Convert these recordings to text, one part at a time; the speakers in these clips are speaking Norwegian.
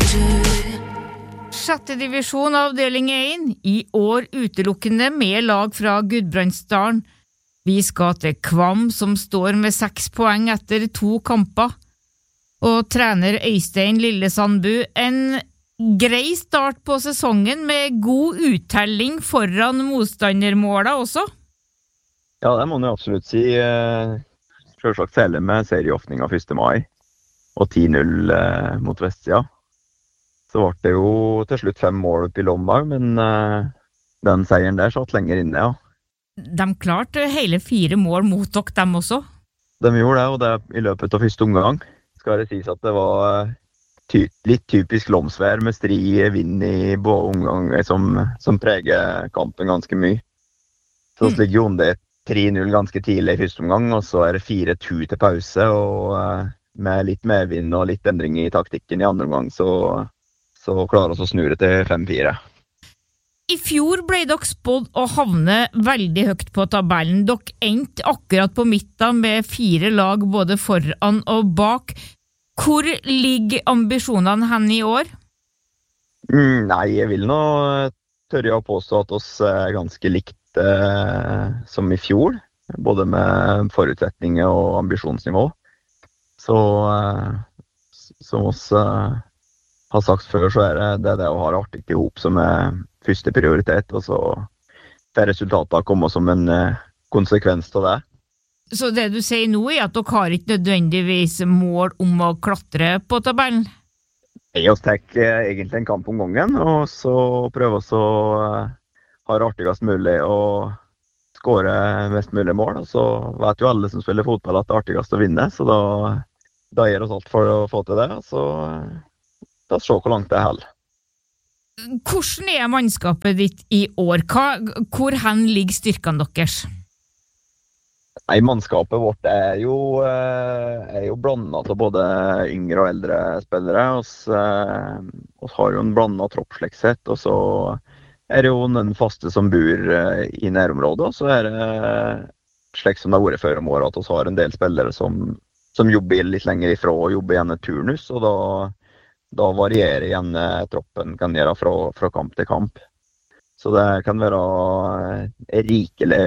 Sjette divisjon avdeling 1, i år utelukkende med lag fra Gudbrandsdalen. Vi skal til Kvam, som står med 6 poeng etter 2 kamper. Og trener Øystein Lillesandbu, en grei start på sesongen med god uttelling foran motstandermåla også? Ja, det må man jo absolutt si. Selvsagt særlig med serieåpningen 1. mai og 10-0 mot Vestsida. Så ble det jo til slutt 5 mål opp i Lomma, men den seieren der satt lenger inne, ja. De klarte hele 4 mål mot dere, dem også? De gjorde det, og det i løpet av første omgang. Skal det sies at det var litt typisk Lomsvær med stri vind i både omganger som preger kampen ganske mye. Så ligger jo det 3-0 ganske tidlig i første omgang, og så det 4-2 til pause, og med litt medvind og litt endring i taktikken i andre omgang, så klarer vi å snu det til 5-4. I fjor ble dere spådd å havne veldig høyt på tabellen. Dere endte akkurat på midten med 4 lag både foran og bak. Hvor ligger ambisjonene hen i år? Nei, jeg vil nå tørre å påstå at oss ganske likt som i fjor, både med forutsetninger og ambisjonsnivå. Så som oss har sagt før, så det å ha det artig i hop som første prioritet, og så får resultatet komme som en konsekvens av det. Så det du sier nå at dere har ikke nødvendigvis mål om å klatre på tabellen? Jeg tar egentlig en kamp om gangen, og så prøver vi å ha det artigst mulig og skåre mest mulig mål. Og så vet jo alle som spiller fotball at det artigst å vinne, så da gjør oss alt for å få til det. Så da se hvor langt det holder. Hvordan mannskapet ditt i år? Hvor hen ligger styrkene deres? Nei, mannskapet vårt jo blandet av både yngre og eldre spillere. Vi har jo en blandet tropp slik sett, og så det jo den faste som bor i nærområdet, og så det slik som det har vært før om året, at vi har en del spillere som jobber litt lenger ifra og jobber gjerne turnus, og da varierer igjen troppen kan gjøre fra kamp til kamp. Så det kan være rikelig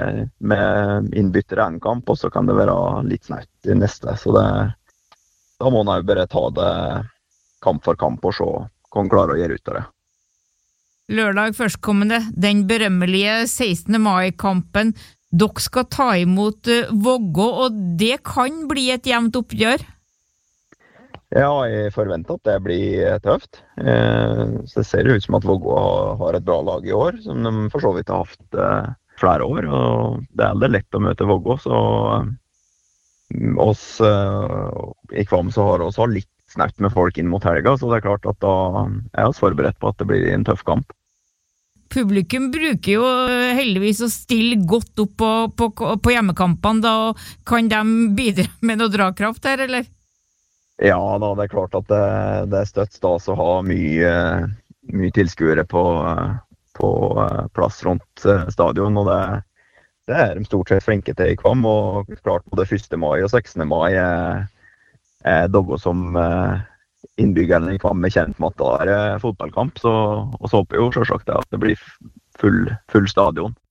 med innbyttere en kamp, og så kan det være litt snaut i neste. Så da må man jo bare ta det kamp for kamp og se hva man klarer å gjøre ut av det. Lørdag førstkommende, den berømmelige 16. mai-kampen. Dere skal ta imot Vågå, og det kan bli et jevnt oppgjør? Ja, jeg forventer at det blir tøft. Så det ser ut som at Vågå har et bra lag i år, som de for så vidt har hatt flere år. Og det aldri lett å møte Vågå, så oss i Kvam så har vi litt snaut med folk inn mot helga, så det klart at da vi forberedt på at det blir en tøff kamp. Publikum bruker jo heldigvis å stille godt opp på hjemmekampene, da kan de bidra med noe dragkraft her, eller? Ja, da, det klart at det støtt stas å ha mye tilskuere på plass rundt stadion, og det de stort sett flinke til i Kvam, og klart både 1. mai og 16. mai doggo som innbyggerne i Kvam kjent med at det fotballkamp, så håper jo selvsagt at det blir full stadion.